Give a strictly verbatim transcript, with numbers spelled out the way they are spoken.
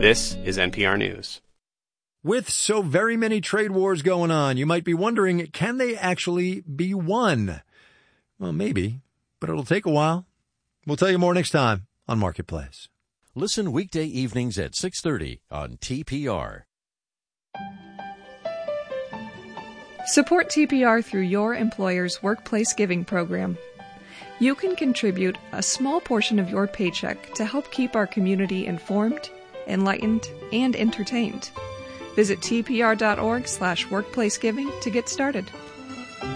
This is N P R News. With so very many trade wars going on, you might be wondering, can they actually be won? Well, maybe, but it'll take a while. We'll tell you more next time on Marketplace. Listen weekday evenings at six thirty on T P R. Support T P R through your employer's workplace giving program. You can contribute a small portion of your paycheck to help keep our community informed, enlightened, and entertained. Visit tpr.org slash workplacegiving to get started.